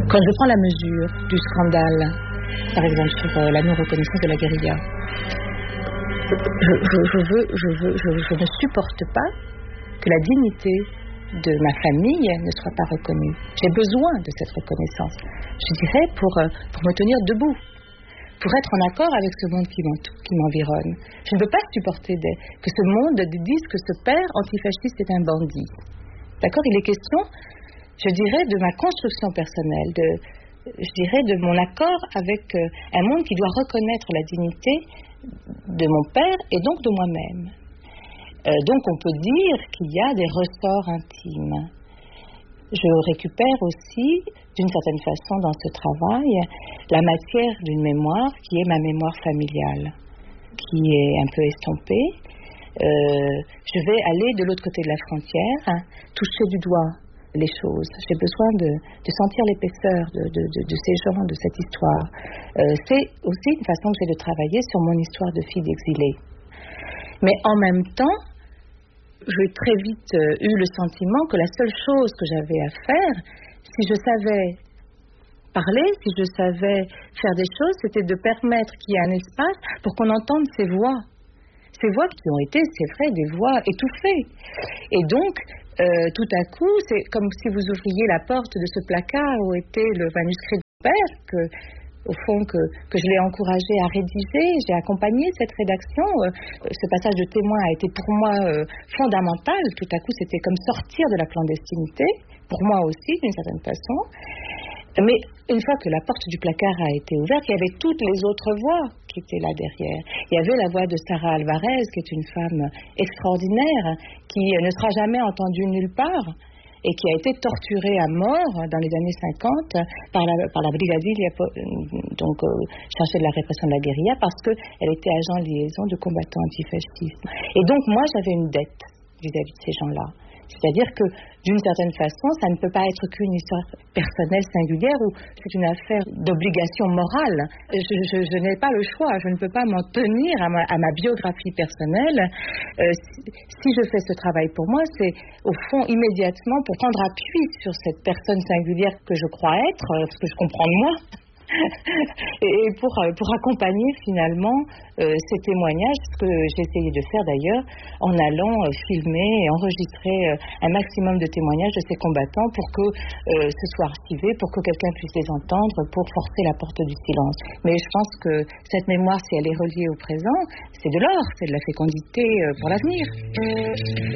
Quand je prends la mesure du scandale, par exemple sur la non-reconnaissance de la guérilla, je ne supporte pas que la dignité de ma famille ne soit pas reconnue. J'ai besoin de cette reconnaissance, je dirais, pour me tenir debout, pour être en accord avec ce monde qui m'environne. Je ne peux pas supporter que ce monde dise que ce père antifasciste est un bandit. D'accord ? Il est question, je dirais, de ma construction personnelle, de mon accord avec un monde qui doit reconnaître la dignité de mon père et donc de moi-même. Donc on peut dire qu'il y a des ressorts intimes. Je récupère aussi, d'une certaine façon dans ce travail, la matière d'une mémoire qui est ma mémoire familiale, qui est un peu estompée. Je vais aller de l'autre côté de la frontière, toucher du doigt les choses. J'ai besoin de sentir l'épaisseur de ces gens, de cette histoire. C'est aussi une façon que j'ai de travailler sur mon histoire de fille d'exilée. Mais en même temps, j'ai très vite eu le sentiment que la seule chose que j'avais à faire, si je savais parler, si je savais faire des choses, c'était de permettre qu'il y ait un espace pour qu'on entende ces voix. Ces voix qui ont été, c'est vrai, des voix étouffées. Et donc, tout à coup, c'est comme si vous ouvriez la porte de ce placard où était le manuscrit de mon père, au fond, que je l'ai encouragé à rédiger. J'ai accompagné cette rédaction. Ce passage de témoin a été pour moi fondamental. Tout à coup, c'était comme sortir de la clandestinité, pour moi aussi, d'une certaine façon. Mais une fois que la porte du placard a été ouverte, il y avait toutes les autres voix qui étaient là derrière. Il y avait la voix de Sarah Alvarez, qui est une femme extraordinaire, qui ne sera jamais entendue nulle part, et qui a été torturée à mort dans les années 50 par la Brigadilla, donc chargée de la répression de la guérilla, parce qu'elle était agent de liaison de combattants antifascistes. Et donc moi, j'avais une dette vis-à-vis de ces gens-là. C'est-à-dire que, d'une certaine façon, ça ne peut pas être qu'une histoire personnelle singulière ou c'est une affaire d'obligation morale. Je n'ai pas le choix, je ne peux pas m'en tenir à ma biographie personnelle. Si je fais ce travail pour moi, c'est au fond immédiatement pour prendre appui sur cette personne singulière que je crois être, ce que je comprends de moi. Et pour accompagner finalement ces témoignages, ce que j'ai essayé de faire d'ailleurs en allant filmer et enregistrer un maximum de témoignages de ces combattants pour que ce soit archivé, pour que quelqu'un puisse les entendre, pour forcer la porte du silence. Mais je pense que cette mémoire, si elle est reliée au présent, c'est de l'or, c'est de la fécondité pour l'avenir.